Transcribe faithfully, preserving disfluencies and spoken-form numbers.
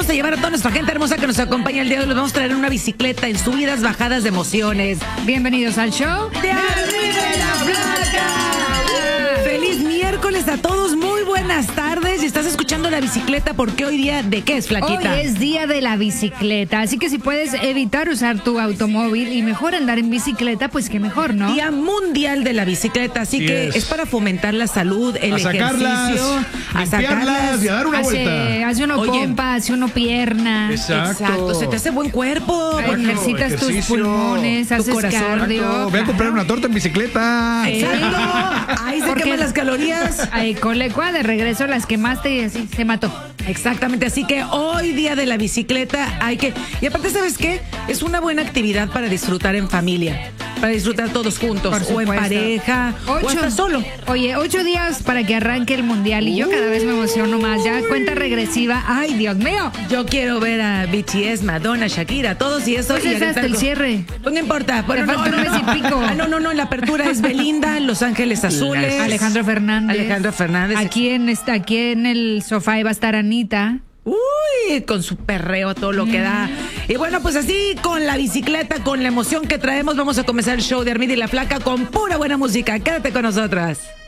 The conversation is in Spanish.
a llevar a toda nuestra gente hermosa que nos acompaña el día de hoy. Los vamos a traer en una bicicleta en subidas, bajadas de emociones. Bienvenidos al show de Arriba de la Placa. Feliz miércoles a todos, muy buenas tardes. Y estás escuchando La Bicicleta porque hoy día, ¿de qué es, Flaquita? Hoy es día de la bicicleta, así que si puedes evitar usar tu automóvil y mejor andar en bicicleta, pues qué mejor, ¿no? Día mundial de la bicicleta, así Sí que es. es para fomentar la salud, el a sacarlas, ejercicio, a sacarlas y a dar una Hace, vuelta. hace uno Oye. pompa, hace uno pierna. Exacto. Exacto, se te hace buen cuerpo. Ay, Bueno, ejercitas tus ejercicio, pulmones, tu haces corazón. cardio. Exacto. Ve a comprar una torta en bicicleta. Exacto. Ahí se Porque- queman las calorías. Ay, colecua, de regreso las quemaste y así se mató. Exactamente, así que hoy día de la bicicleta hay que... Y aparte, ¿sabes qué? Es una buena actividad para disfrutar en familia, para disfrutar todos juntos, Por o en supuesto. pareja, o hasta solo. Oye, ocho días para que arranque el mundial y yo cada vez me emociono más. Ya cuenta regresiva. Ay, Dios mío. Yo quiero ver a B T S, Madonna, Shakira, todos y eso. Pues y es ahorita hasta el con- cierre. Pues no importa. Bueno, Te no, falta un no, mes y pico. Ah, no, no, no, en la apertura es Belinda, Los Ángeles Azules. Alejandro Fernández. Alejandro Fernández. Aquí en, esta, aquí en el sofá iba a estar Anita. Uy, con su perreo, todo lo que da. Y bueno, pues así, con la bicicleta, con la emoción que traemos, vamos a comenzar el show de Armida y la Flaca con pura buena música. Quédate con nosotras.